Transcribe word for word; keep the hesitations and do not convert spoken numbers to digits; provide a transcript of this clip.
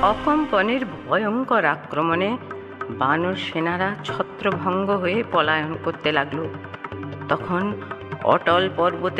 অকম্পনের ভয়ঙ্কর আক্রমণে বানর সেনারা ছত্রভঙ্গ হয়ে পলায়ন করতে লাগলো। তখন অটল পর্বতের